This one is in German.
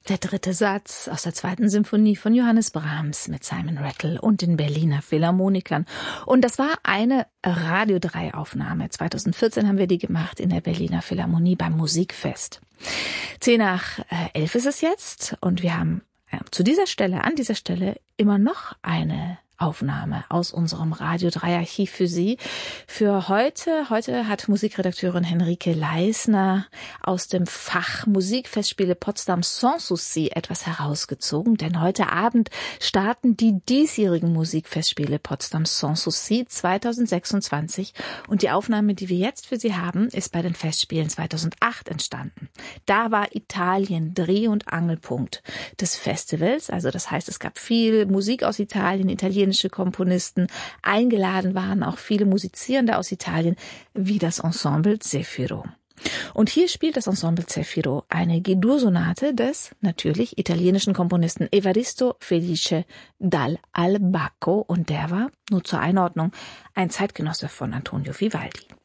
Der dritte Satz aus der zweiten Symphonie von Johannes Brahms mit Simon Rattle und den Berliner Philharmonikern. Und das war eine Radio 3 Aufnahme. 2014 haben wir die gemacht in der Berliner Philharmonie beim Musikfest. 10:11 ist es jetzt und wir haben an dieser Stelle immer noch eine Aufnahme aus unserem Radio 3 Archiv für Sie. Für heute hat Musikredakteurin Henrike Leisner aus dem Fach Musikfestspiele Potsdam Sans Souci etwas herausgezogen, denn heute Abend starten die diesjährigen Musikfestspiele Potsdam Sans Souci 2026 und die Aufnahme, die wir jetzt für Sie haben, ist bei den Festspielen 2008 entstanden. Da war Italien Dreh- und Angelpunkt des Festivals, also das heißt, es gab viel Musik aus Italien, italienische Komponisten, eingeladen waren auch viele Musizierende aus Italien, wie das Ensemble Zefiro. Und hier spielt das Ensemble Zefiro eine G-Dur-Sonate des natürlich italienischen Komponisten Evaristo Felice dal Albacco und der war, nur zur Einordnung, ein Zeitgenosse von Antonio Vivaldi.